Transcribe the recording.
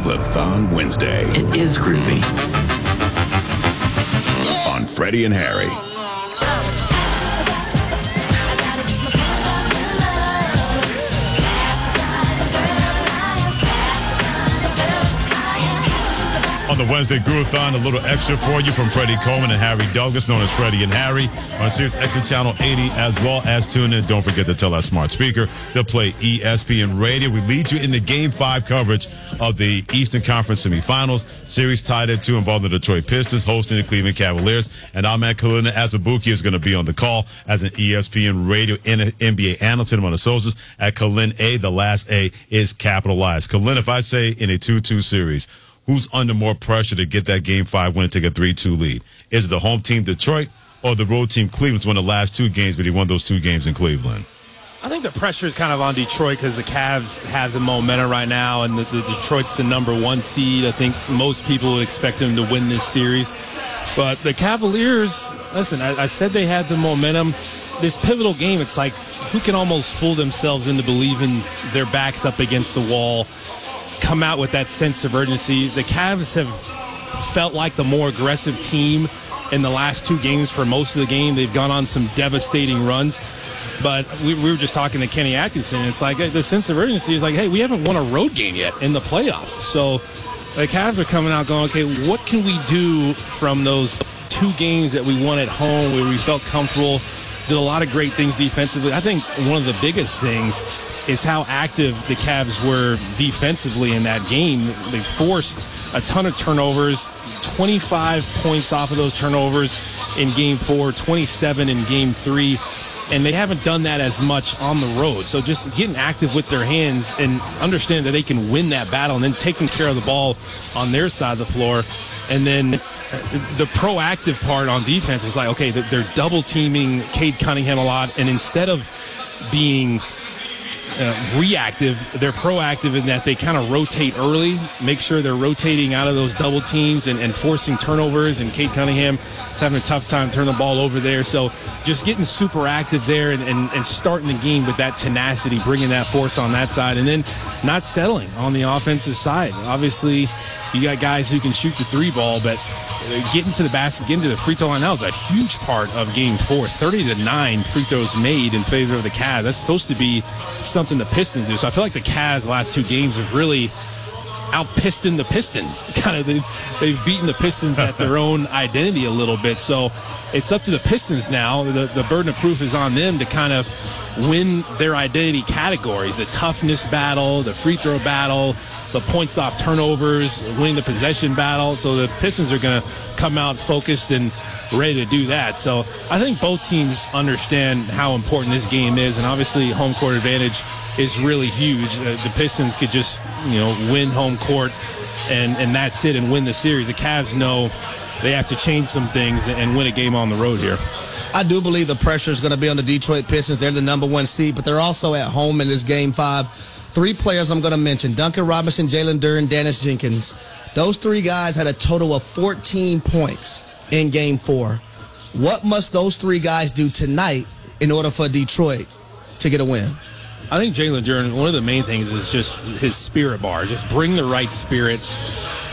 Chocolate-Thon Wednesday. It is groovy. On Freddie and Harry. On the Wednesday Groovathon, a little extra for you from Freddie Coleman and Harry Douglas, known as Freddie and Harry, on Sirius XM Channel 80, as well as tune in. Don't forget to tell that smart speaker to play ESPN Radio. We lead you in the Game 5 coverage of the Eastern Conference semifinals. Series tied at 2 involving the Detroit Pistons hosting the Cleveland Cavaliers. And our man Kalina Azubuike is going to be on the call as an ESPN Radio NBA analyst. Hit him on the socials at Kalin A. The last A is capitalized. Kalin, if I say in a 2-2 series, who's under more pressure to get that Game 5 win and take a 3-2 lead? Is it the home team Detroit or the road team Cleveland's won the last 2 games, but he won those 2 games in Cleveland? I think the pressure is kind of on Detroit because the Cavs have the momentum right now, and the Detroit's the number 1 seed. I think most people would expect them to win this series. But the Cavaliers, listen, I said they had the momentum. This pivotal game, it's like who can almost fool themselves into believing their backs up against the wall, come out with that sense of urgency. The Cavs have felt like the more aggressive team in the last 2 games for most of the game. They've gone on some devastating runs. But we were just talking to Kenny Atkinson. It's like the sense of urgency is like, hey, we haven't won a road game yet in the playoffs. So the Cavs are coming out going, okay, what can we do from those 2 games that we won at home where we felt comfortable, did a lot of great things defensively. I think one of the biggest things is how active the Cavs were defensively in that game. They forced a ton of turnovers, 25 points off of those turnovers in Game 4, 27 in Game 3. And they haven't done that as much on the road. So just getting active with their hands and understand that they can win that battle and then taking care of the ball on their side of the floor. And then the proactive part on defense was like, okay, they're double teaming Cade Cunningham a lot. And instead of being reactive, they're proactive in that they kind of rotate early, make sure they're rotating out of those double teams and forcing turnovers. And Cade Cunningham is having a tough time turning the ball over there. So just getting super active there and starting the game with that tenacity, bringing that force on that side, and then not settling on the offensive side. Obviously, you got guys who can shoot the 3 ball, but getting to the basket, getting to the free throw line, that was a huge part of Game 4. 30-9 free throws made in favor of the Cavs. That's supposed to be something the Pistons do. So I feel like the Cavs the last 2 games have really out-pistoned the Pistons. Kind of, they've beaten the Pistons at their own identity a little bit. So it's up to the Pistons now. The burden of proof is on them to kind of win their identity categories, the toughness battle, the free throw battle, the points off turnovers, winning the possession battle. So the Pistons are going to come out focused and ready to do that. So I think both teams understand how important this game is, and obviously home court advantage is really huge. The Pistons could just, win home court and that's it and win the series. The Cavs know they have to change some things and win a game on the road here. I do believe the pressure is going to be on the Detroit Pistons. They're the number 1 seed, but they're also at home in this Game 5. 3 players I'm going to mention: Duncan Robinson, Jalen Duren, Dennis Jenkins. Those 3 guys had a total of 14 points in Game 4. What must those 3 guys do tonight in order for Detroit to get a win? I think Jalen Duren, one of the main things is just his spirit bar. Just bring the right spirit.